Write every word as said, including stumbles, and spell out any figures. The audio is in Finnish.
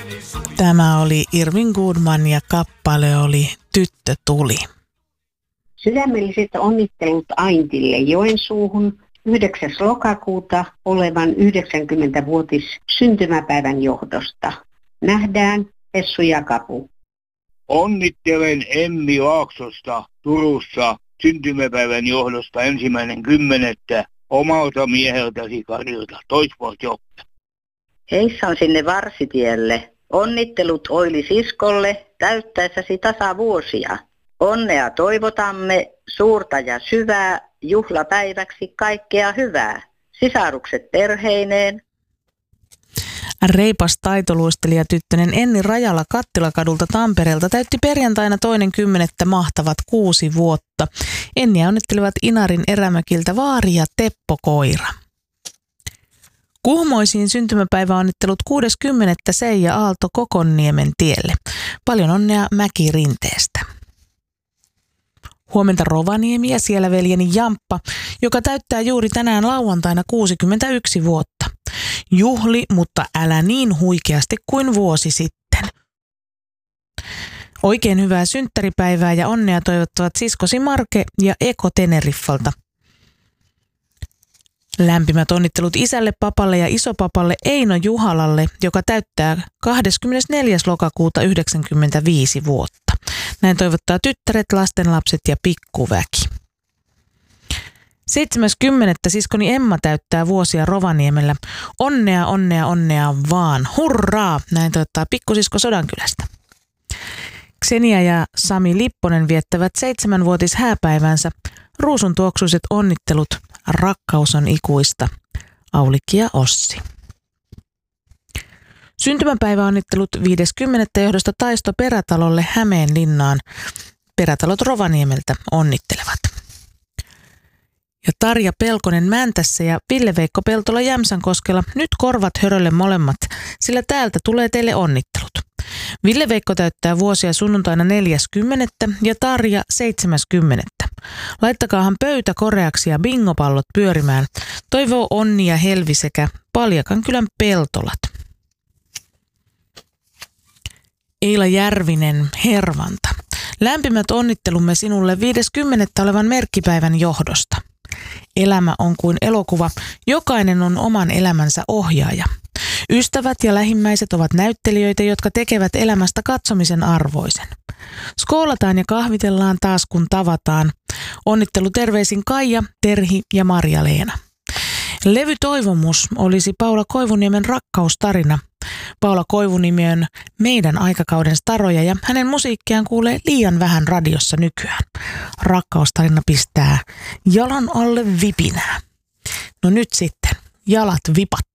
Tämä oli Irvin Goodman ja kappale oli Tyttö tuli. Sydämelliset onnittelut Aintille Joensuuhun yhdeksäs lokakuuta olevan yhdeksänkymmenvuotis syntymäpäivän johdosta. Nähdään Essu ja Kapu. Onnittelen Emmi Laaksosta Turussa syntymäpäivän johdosta ensimmäinen kymmenettä omalta mieheltäsi Karilta. Toisvoit Joppe. Heissan sinne Varsitielle. Onnittelut Oili siskolle täyttäessäsi tasavuosia. Onnea toivotamme, suurta ja syvää, juhlapäiväksi kaikkea hyvää. Sisarukset perheineen. Reipas taitoluistelija tyttönen Enni Rajala Kattilakadulta Tampereelta täytti perjantaina toinen kymmenettä mahtavat kuusi vuotta. Enniä onnittelivat Inarin Erämökiltä Vaari ja Teppo Koira. Kuhmoisiin syntymäpäiväonnittelut kuudes kymmenettä Seija Aalto Kokonniemen tielle. Paljon onnea Mäki-Rinteestä. Huomenta Rovaniemi ja siellä veljeni Jamppa, joka täyttää juuri tänään lauantaina kuusikymmentäyksi vuotta. Juhli, mutta älä niin huikeasti kuin vuosi sitten. Oikein hyvää synttäripäivää ja onnea toivottavat siskosi Marke ja Eko Teneriffalta. Lämpimät onnittelut isälle, papalle ja isopapalle Eino Juhalalle, joka täyttää kahdeskymmenesneljäs lokakuuta yhdeksänkymmentäviisi vuotta. Näin toivottaa tyttäret, lastenlapset ja pikkuväki. seitsemäs kymmenettä siskoni Emma täyttää vuosia Rovaniemellä. Onnea, onnea, onnea vaan. Hurraa! Näin toivottaa pikkusisko Sodankylästä. Xenia ja Sami Lipponen viettävät seitsemänvuotis hääpäivänsä. Ruusun tuoksuiset onnittelut. Rakkaus on ikuista. Aulikki ja Ossi. Syntymäpäiväonnittelut viides kymmenettä johdosta Taisto Perätalolle Hämeenlinnaan. Perätalot Rovaniemeltä onnittelevat. Ja Tarja Pelkonen Mäntässä ja Ville-Veikko Peltola Jämsänkoskella nyt korvat hörölle molemmat, sillä täältä tulee teille onnittelut. Ville-Veikko täyttää vuosia sunnuntaina neljäs kymmenettä ja Tarja seitsemäs kymmenettä. Laittakaahan pöytä koreaksi ja bingopallot pyörimään. Toivoo Onni ja Helvi sekä Paljakan-kylän Peltolat. Eila Järvinen Hervanta. Lämpimät onnittelumme sinulle viides kymmenettä olevan merkkipäivän johdosta. Elämä on kuin elokuva. Jokainen on oman elämänsä ohjaaja. Ystävät ja lähimmäiset ovat näyttelijöitä, jotka tekevät elämästä katsomisen arvoisen. Skoolataan ja kahvitellaan taas kun tavataan. Onnittelu terveisin Kaija, Terhi ja Marja-Leena. Levytoivomus olisi Paula Koivuniemen rakkaustarina. Paula Koivuniemi on meidän aikakauden staroja ja hänen musiikkiaan kuulee liian vähän radiossa nykyään. Rakkaustarina pistää jalan alle vipinää. No nyt sitten, jalat vipat.